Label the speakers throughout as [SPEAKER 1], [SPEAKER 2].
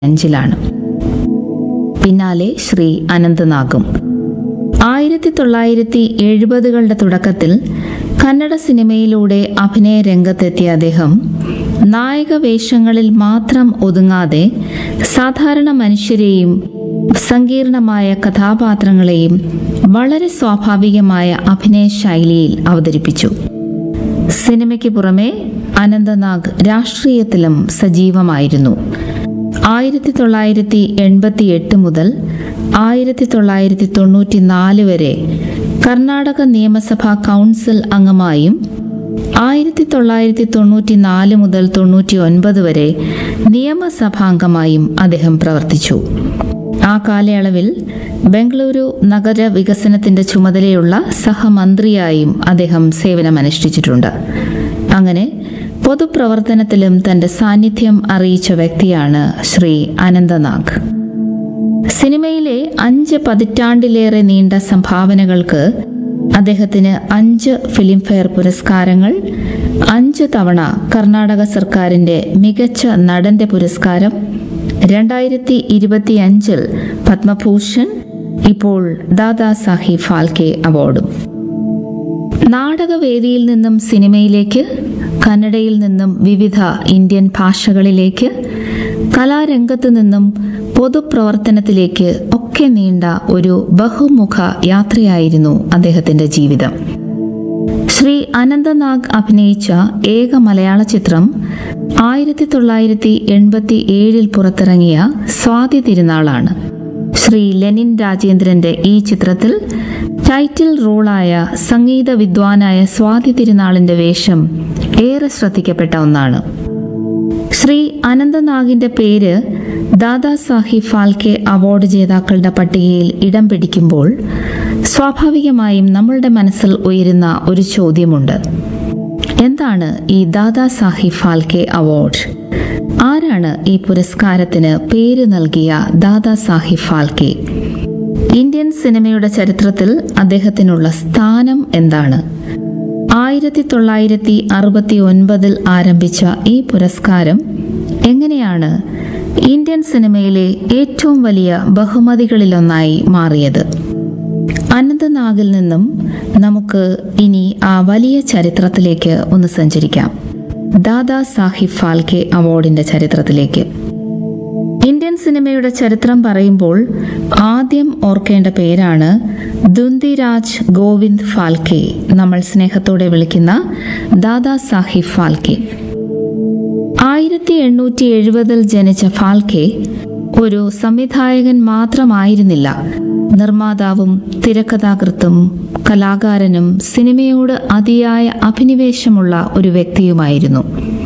[SPEAKER 1] 1975 പിന്നാലെ ശ്രീ അനന്തനാഗും. 1970കളുടെ തുടക്കത്തിൽ കന്നഡ സിനിമയിലൂടെ അഭിനയ രംഗത്തെത്തിയ അദ്ദേഹം നായക വേഷങ്ങളിൽ മാത്രം ഒതുങ്ങാതെ സാധാരണ മനുഷ്യരെയും സങ്കീർണമായ കഥാപാത്രങ്ങളെയും വളരെ സ്വാഭാവികമായ അഭിനയ ശൈലിയിൽ അവതരിപ്പിച്ചു. സിനിമയ്ക്ക് പുറമെ അനന്തനാഗ് രാഷ്ട്രീയത്തിലും സജീവമായിരുന്നു. 1988 മുതൽ 1994 വരെ കർണാടക നിയമസഭാ കൗൺസിൽ അംഗമായും 1994 മുതൽ 99 വരെ നിയമസഭാംഗമായും അദ്ദേഹം പ്രവർത്തിച്ചു. ആ കാലയളവിൽ ബംഗളൂരു നഗര വികസനത്തിന്റെ ചുമതലയുള്ള സഹമന്ത്രിയായും അദ്ദേഹം സേവനമനുഷ്ഠിച്ചിട്ടുണ്ട്. അങ്ങനെ പൊതുപ്രവർത്തനത്തിലും തന്റെ സാന്നിധ്യം അറിയിച്ച വ്യക്തിയാണ് ശ്രീ അനന്തനാഗ്. സിനിമയിലെ 5 പതിറ്റാണ്ടിലേറെ നീണ്ട സംഭാവനകൾക്ക് അദ്ദേഹത്തിന് 5 ഫിലിംഫെയർ പുരസ്കാരങ്ങൾ, 5 തവണ കർണാടക സർക്കാരിന്റെ മികച്ച നടന്റെ പുരസ്കാരം, 2025 പത്മഭൂഷൺ, ഇപ്പോൾ ദാദാ സാഹിബ് ഫാൽക്കെ അവാർഡും. നാടകവേദിയിൽ നിന്നും സിനിമയിലേക്ക്, കന്നഡയിൽ നിന്നും വിവിധ ഇന്ത്യൻ ഭാഷകളിലേക്ക്, കലാരംഗത്ത് നിന്നും പൊതുപ്രവർത്തനത്തിലേക്ക് ഒക്കെ നീണ്ട ഒരു ബഹുമുഖ യാത്രയായിരുന്നു അദ്ദേഹത്തിന്റെ ജീവിതം. ശ്രീ അനന്തനാഗ് അഭിനയിച്ച ഏക മലയാള ചിത്രം 1987 പുറത്തിറങ്ങിയ സ്വാതി തിരുനാളാണ്. ശ്രീ ലെനിൻ രാജേന്ദ്രന്റെ ഈ ചിത്രത്തിൽ ടൈറ്റിൽ റോളായ സംഗീത വിദ്വാനായ സ്വാതി തിരുനാളിന്റെ വേഷം ഏറെ ശ്രദ്ധിക്കപ്പെട്ട ഒന്നാണ്. ശ്രീ അനന്തനാഗിന്റെ പേര് ദാദാ സാഹിബ് ഫാൽക്കെ അവാർഡ് ജേതാക്കളുടെ പട്ടികയിൽ ഇടം പിടിക്കുമ്പോൾ സ്വാഭാവികമായും നമ്മളുടെ മനസ്സിൽ ഉയരുന്ന ഒരു ചോദ്യമുണ്ട്. എന്താണ് ഈ ദാദാ സാഹിബ് ഫാൽക്കെ അവാർഡ്? ആരാണ് ഈ പുരസ്കാരത്തിന് പേര് നൽകിയ ദാദാ സാഹിബ് ഫാൽക്കെ? ഇന്ത്യൻ സിനിമയുടെ ചരിത്രത്തിൽ അദ്ദേഹത്തിനുള്ള സ്ഥാനം എന്താണ്? 1969 ആരംഭിച്ച ഈ പുരസ്കാരം എങ്ങനെയാണ് ഇന്ത്യൻ സിനിമയിലെ ഏറ്റവും വലിയ ബഹുമതികളിലൊന്നായി മാറിയത്? അനന്തനാഗിൽ നിന്നും നമുക്ക് ഇനി ആ വലിയ ചരിത്രത്തിലേക്ക് ഒന്ന് സഞ്ചരിക്കാം. ദാദാ സാഹിബ് ഫാൽക്കെ അവാർഡിന്റെ ചരിത്രത്തിലേക്ക്. ഇന്ത്യൻ സിനിമയുടെ ചരിത്രം പറയുമ്പോൾ ആദ്യം ഓർക്കേണ്ട പേരാണ് ദുന്തിരാജ് ഗോവിന്ദ് ഫാൽക്കെ, നമ്മൾ സ്നേഹത്തോടെ വിളിക്കുന്ന ദാദാ സാഹിബ് ഫാൽക്കെ. 1870 ജനിച്ച ഫാൽക്കെ ഒരു സംവിധായകൻ മാത്രമായിരുന്നില്ല. നിർമ്മാതാവും തിരക്കഥാകൃത്തും കലാകാരനും സിനിമയോട് അതിയായ അഭിനിവേശമുള്ള ഒരു വ്യക്തിയുമായിരുന്നു.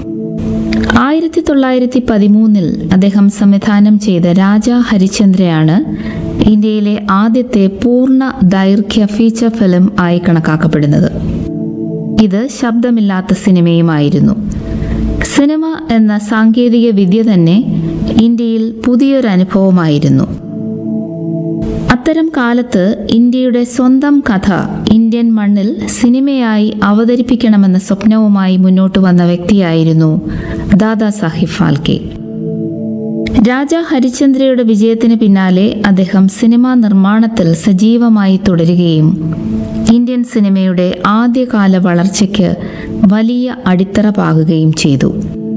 [SPEAKER 1] 1913 അദ്ദേഹം സംവിധാനം ചെയ്ത രാജാ ഹരിശ്ചന്ദ്രയാണ് ഇന്ത്യയിലെ ആദ്യത്തെ പൂർണ്ണ ദൈർഘ്യ ഫീച്ചർ ഫിലിം ആയി കണക്കാക്കപ്പെടുന്നത്. ഇത് ശബ്ദമില്ലാത്ത സിനിമയുമായിരുന്നു. സിനിമ എന്ന സാങ്കേതിക വിദ്യ തന്നെ ഇന്ത്യയിൽ പുതിയൊരു അനുഭവമായിരുന്നു. അത്തരം കാലത്ത് ഇന്ത്യയുടെ സ്വന്തം കഥ ഇന്ത്യൻ മണ്ണിൽ സിനിമയായി അവതരിപ്പിക്കണമെന്ന സ്വപ്നവുമായി മുന്നോട്ട് വന്ന വ്യക്തിയായിരുന്നു ദാദാ സാഹിബ് ഫാൽക്കെ. രാജാ ഹരിശ്ചന്ദ്രയുടെ വിജയത്തിന് പിന്നാലെ അദ്ദേഹം സിനിമാ നിർമ്മാണത്തിൽ സജീവമായി തുടരുകയും ഇന്ത്യൻ സിനിമയുടെ ആദ്യകാല വളർച്ചയ്ക്ക് വലിയ അടിത്തറ പാകുകയും ചെയ്തു.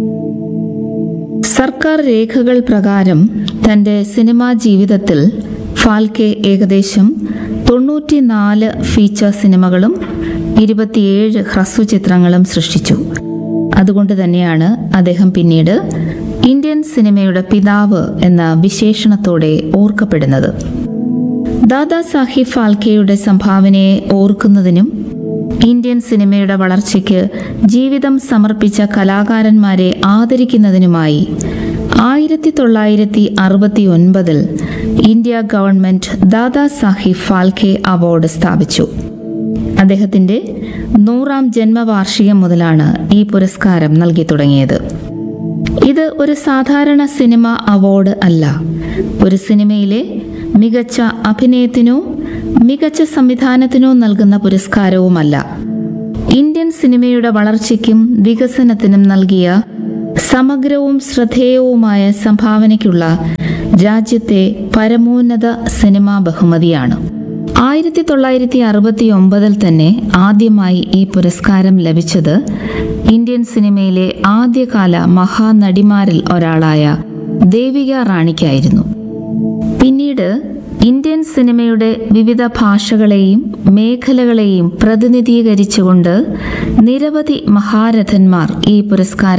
[SPEAKER 1] സർക്കാർ രേഖകൾ പ്രകാരം തന്റെ സിനിമാ ജീവിതത്തിൽ ഫാൽക്കെ ഏകദേശം 94 ഫീച്ചർ സിനിമകളും 27 ഹ്രസ്വചിത്രങ്ങളും സൃഷ്ടിച്ചു. അതുകൊണ്ട് തന്നെയാണ് അദ്ദേഹം പിന്നീട് ഇന്ത്യൻ സിനിമയുടെ പിതാവ് എന്ന വിശേഷണത്തോടെ ഓർക്കപ്പെടുന്നത്. ദാദാ സാഹിബ് ഫാൽക്കെയുടെ സംഭാവനയെ ഓർക്കുന്നതിനും ഇന്ത്യൻ സിനിമയുടെ വളർച്ചയ്ക്ക് ജീവിതം സമർപ്പിച്ച കലാകാരന്മാരെ ആദരിക്കുന്നതിനുമായി 1969 India government Dada Sahib Phalke award സ്ഥാപിച്ചു. അദ്ദേഹത്തിന്റെ 100ാം ജന്മവാർഷികം മുതലാണ് ഈ പുരസ്കാരം നൽകി തുടങ്ങിയത്. ഇത് ഒരു സാധാരണ സിനിമ അവാർഡ് അല്ല. ഒരു സിനിമയിലെ മികച്ച അഭിനയത്തിനോ മികച്ച സംവിധാനത്തിനോ നൽകുന്ന പുരസ്കാരവുമല്ല. ഇന്ത്യൻ സിനിമയുടെ വളർച്ചയ്ക്കും വികസനത്തിനും നൽകിയ സമഗ്രവും ശ്രദ്ധേയവുമായ സംഭാവനയ്ക്കുള്ള രാജ്യത്തെ പരമോന്നത സിനിമാ ബഹുമതിയാണ്. 1969 തന്നെ ആദ്യമായി ഈ പുരസ്കാരം ലഭിച്ചത് ഇന്ത്യൻ സിനിമയിലെ ആദ്യകാല മഹാനടിമാരിൽ ഒരാളായ ദേവിക റാണിക്കായിരുന്നു. പിന്നീട് ഇന്ത്യൻ സിനിമയുടെ വിവിധ ഭാഷകളെയും മേഖലകളെയും പ്രതിനിധീകരിച്ചുകൊണ്ട് നിരവധി മഹാരഥന്മാർ ഈ പുരസ്കാരം